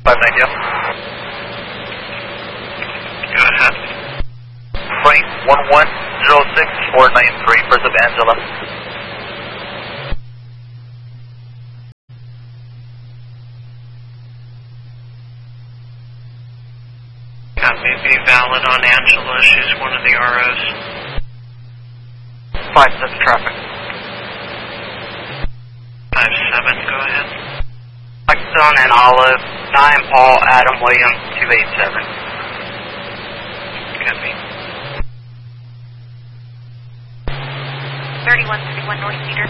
590. Go ahead. Frank 1106493, First of Angela. Copy, be valid on Angela. She's one of the ROs. 5-7 traffic. 5-7, go ahead. Blackstone and Olive, 9 Paul Adam William 287. Copy. 3131 North Cedar.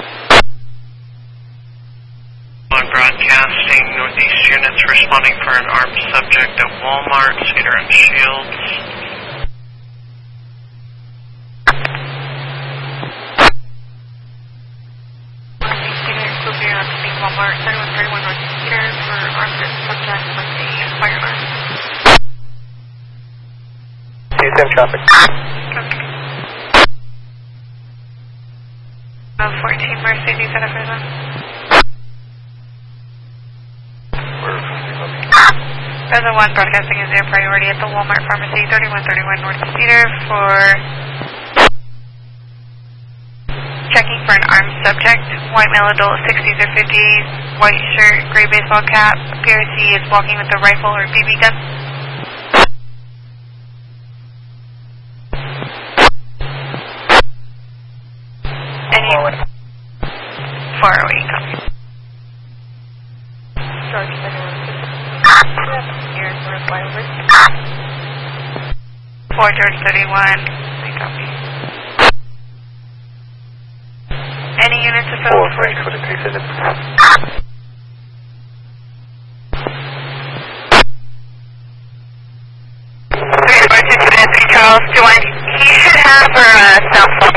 On broadcasting, Northeast units responding for an armed subject at Walmart, Cedar and Shields. Northeast Cedar, Clear on the Walmart, 3131 North Cedar for armed subject with a firearm. Same traffic. Okay. 14 Mercedes out of Fresno. Fresno 1 broadcasting is their priority at the Walmart Pharmacy, 3131 North Cedar for checking for an armed subject. White male adult, 60s or 50s, white shirt, gray baseball cap. Appears he is walking with a rifle or BB gun. Any 408, copy. George 4 George 31, copy. Any units of Federal Force? Okay, Charles, he should have her cell phone